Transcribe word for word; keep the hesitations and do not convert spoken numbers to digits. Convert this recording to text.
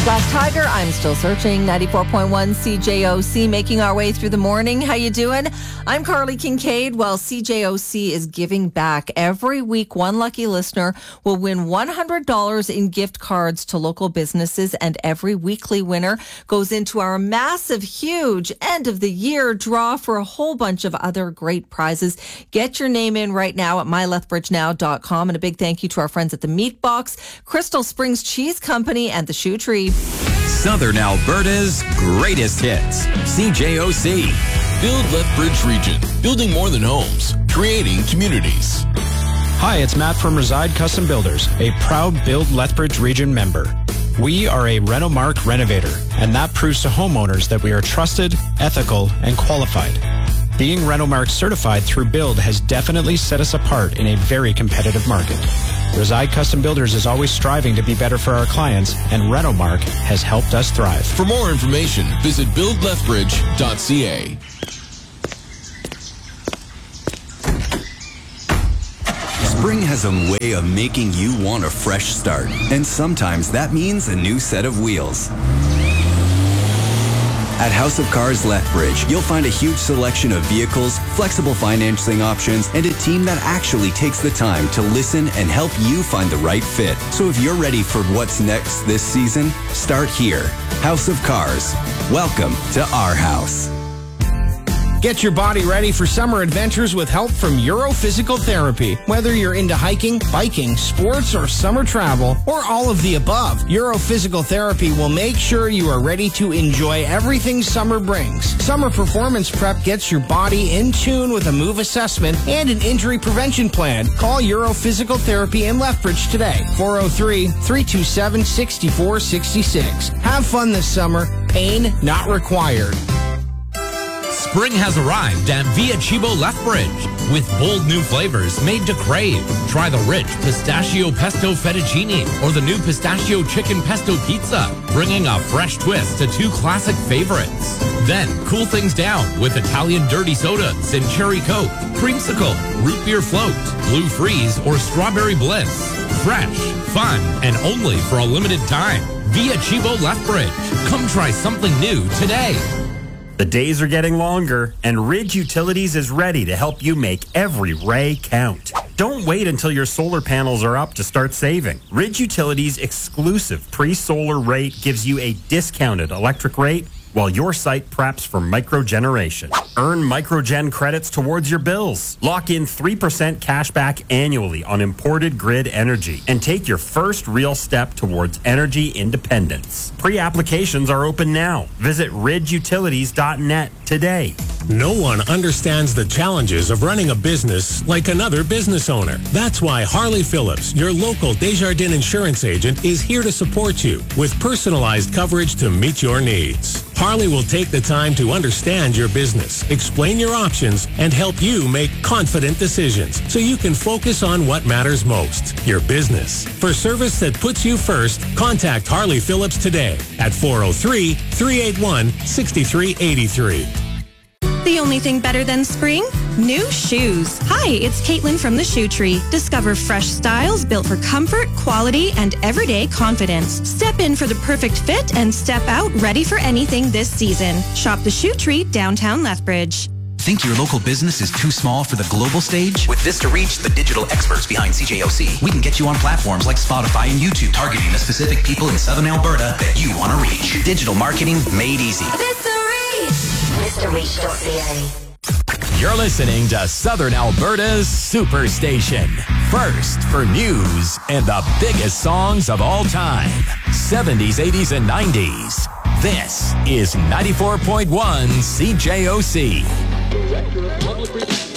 Glass Tiger, I'm still searching. ninety-four point one C J O C, making our way through the morning. How you doing? I'm Carly Kincaid. Well, C J O C is giving back. Every week, one lucky listener will win one hundred dollars in gift cards to local businesses, and every weekly winner goes into our massive, huge end of the year draw for a whole bunch of other great prizes. Get your name in right now at my lethbridge now dot com, and a big thank you to our friends at the Meat Box, Crystal Springs Cheese Company, and the Shoe Tree. Southern Alberta's greatest hits. C J O C. Build Lethbridge Region. Building more than homes. Creating communities. Hi, it's Matt from Reside Custom Builders, a proud Build Lethbridge Region member. We are a Renomark renovator, and that proves to homeowners that we are trusted, ethical, and qualified. Being Renomark certified through Build has definitely set us apart in a very competitive market. Reside Custom Builders is always striving to be better for our clients, and Renomark has helped us thrive. For more information, visit build lethbridge dot c a. Spring has a way of making you want a fresh start, and sometimes that means a new set of wheels. At House of Cars Lethbridge, you'll find a huge selection of vehicles, flexible financing options, and a team that actually takes the time to listen and help you find the right fit. So if you're ready for what's next this season, start here. House of Cars. Welcome to our house. Get your body ready for summer adventures with help from Euro Physical Therapy. Whether you're into hiking, biking, sports, or summer travel, or all of the above, Euro Physical Therapy will make sure you are ready to enjoy everything summer brings. Summer Performance Prep gets your body in tune with a move assessment and an injury prevention plan. Call Euro Physical Therapy in Lethbridge today, four oh three, three two seven, six four six six. Have fun this summer. Pain not required. Spring has arrived at Via Chibo Lethbridge with bold new flavors made to crave. Try the rich pistachio pesto fettuccine or the new pistachio chicken pesto pizza, bringing a fresh twist to two classic favorites. Then cool things down with Italian dirty sodas and cherry coke, creamsicle, root beer float, blue freeze, or strawberry bliss. Fresh, fun, and only for a limited time. Via Chibo Lethbridge. Come try something new today. The days are getting longer, and Ridge Utilities is ready to help you make every ray count. Don't wait until your solar panels are up to start saving. Ridge Utilities' exclusive pre-solar rate gives you a discounted electric rate while your site preps for microgeneration. Earn microgen credits towards your bills. Lock in three percent cash back annually on imported grid energy and take your first real step towards energy independence. Pre-applications are open now. Visit ridge utilities dot net today. No one understands the challenges of running a business like another business owner. That's why Harley Phillips, your local Desjardins insurance agent, is here to support you with personalized coverage to meet your needs. Harley will take the time to understand your business, explain your options, and help you make confident decisions so you can focus on what matters most, your business. For service that puts you first, contact Harley Phillips today at four oh three, three eight one, six three eight three. The only thing better than spring? New shoes. Hi, it's Caitlin from the Shoe Tree. Discover fresh styles built for comfort, quality, and everyday confidence. Step in for the perfect fit and step out ready for anything this season. Shop the Shoe Tree, downtown Lethbridge. Think your local business is too small for the global stage? With Vista Reach, the digital experts behind C J O C, we can get you on platforms like Spotify and YouTube, targeting the specific people in Southern Alberta that you want to reach. Digital marketing made easy. Vista Reach. Vista Reach dot C A. You're listening to Southern Alberta's Superstation. First for news and the biggest songs of all time. seventies, eighties, and nineties. This is ninety-four point one C J O C. Director of Public Relations.